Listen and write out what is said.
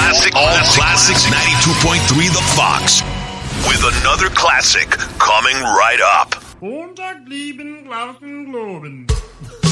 Classic 92.3 The Fox. With another classic coming right up. Montag, lieben, Glauben, Globen.